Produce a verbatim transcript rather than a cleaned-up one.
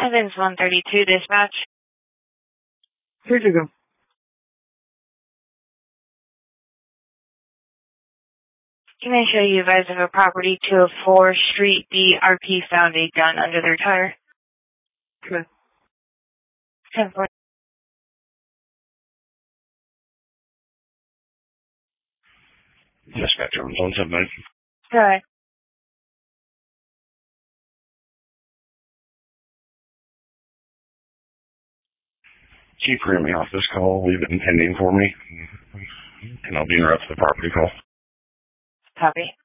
Evans one thirty-two, dispatch. Here you go. Can I show you advise of a property, two oh four Street D. R P found a gun under their tire. Okay. ten four. Dispatch, one seven nine. Go ahead. Keep hearing me off this call. Leave it in pending for me. And I'll be interrupting the property call. Copy.